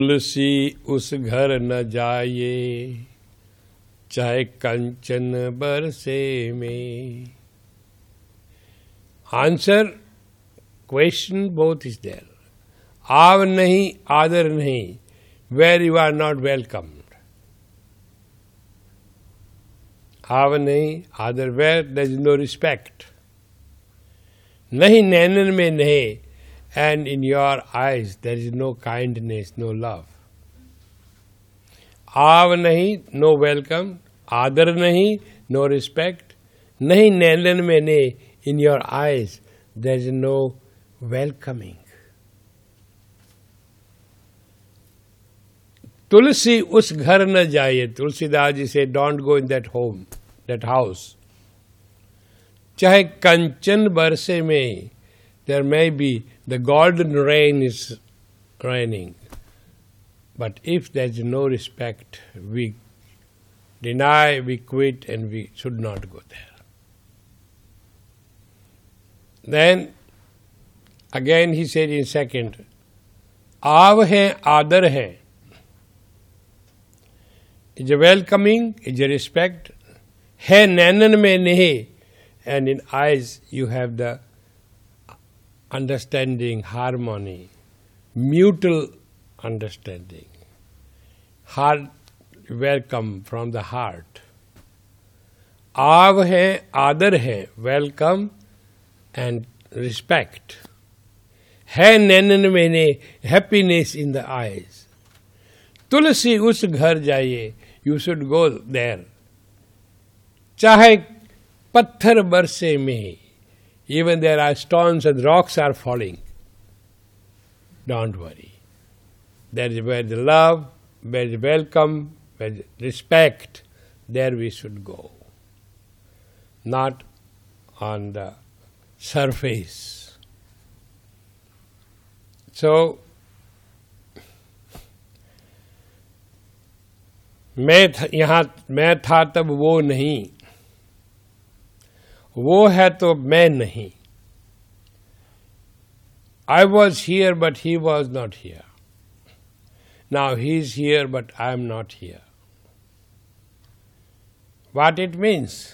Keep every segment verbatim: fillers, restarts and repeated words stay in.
तुलसी उस घर न जाए, चाहे कंचन बरसे में. Answer, question both is there. Aav nahi, aadar nahi, where you are not welcomed. Aav nahi, aadar, where there is no respect. Nahi nainan mein nahi, and in your eyes there is no kindness, no love. Aav nahi, no welcome. Aadar nahi, no respect. Nahi nainan mein nahi, in your eyes there is no welcoming. Tulsi us ghar na jaye. Tulsidas ji said, don't go in that home, that house. Chahe kanchan barse mein, there may be the golden rain is raining. But if there is no respect, we deny, we quit, and we should not go there. Then, again he said in second, Aav hai, aadar hai. Is a welcoming, is a respect. Hai nainan mein nahi, and in eyes you have the understanding, harmony, mutual understanding. Heart welcome from the heart. Aav hai, aadar hai, welcome and respect. Hai nainan mein nahi, happiness in the eyes. Tulsi us ghar jaye, you should go there. Chahe patthar barse mein, even there are stones and rocks are falling. Don't worry. That is where the love, where the welcome, where the respect, there we should go. Not on the surface. So, मैं थ, यहाँ मैं था तब वो नहीं, वो है तो मैं नहीं. I was here but he was not here. Now he is here but I am not here. What it means?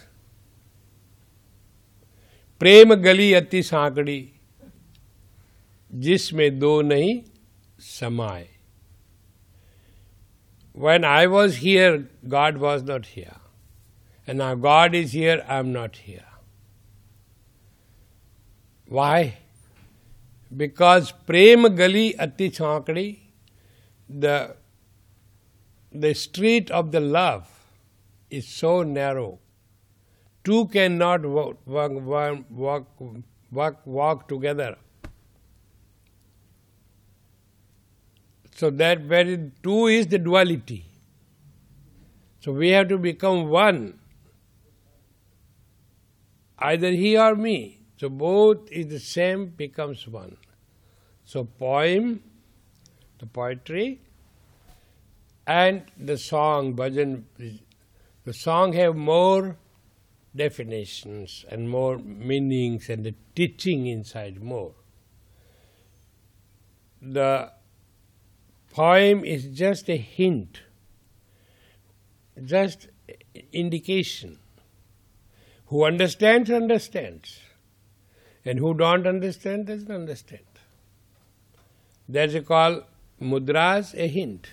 प्रेम गली अति सांकड़ी, जिसमें दो नहीं समाए. When I was here, God was not here. And now God is here, I am not here. Why? Because Prem Gali Ati Chankadi, the, the street of the love is so narrow. Two cannot walk, walk, walk, walk, walk together. So that very two is the duality. So we have to become one. Either he or me. So both is the same, becomes one. So poem, the poetry, and the song, bhajan, the song have more definitions and more meanings and the teaching inside more. The poem is just a hint, just indication. Who understands, understands. And who don't understand, doesn't understand. That's a call mudras, a hint.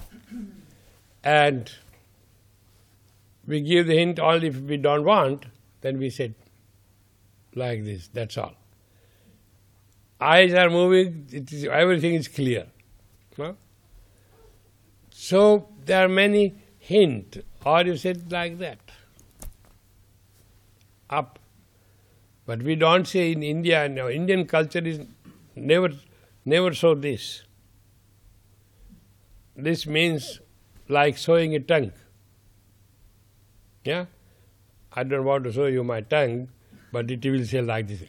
And we give the hint only if we don't want, then we say like this, that's all. Eyes are moving, it is, everything is clear. No? So there are many hints, or you said like that. Up. But we don't say in India, no, Indian culture is never never show this. This means like showing a tongue. Yeah? I don't want to show you my tongue, but it will say like this.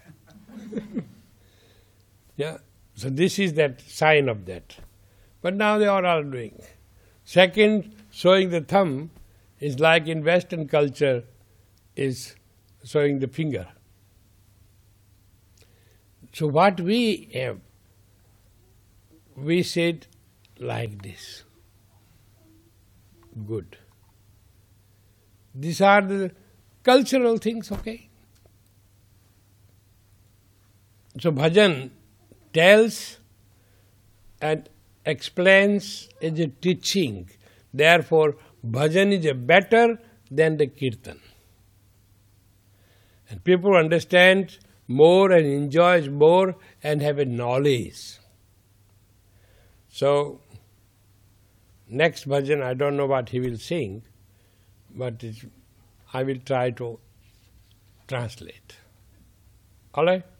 Yeah? So this is that sign of that. But now they are all doing. Second, showing the thumb is like in Western culture is showing the finger. So what we have, we said like this. Good. These are the cultural things, okay? So bhajan tells and explains as a teaching. Therefore, bhajan is a better than the kirtan. And people understand more and enjoy more and have a knowledge. So, next bhajan, I don't know what he will sing, but it, I will try to translate. All right?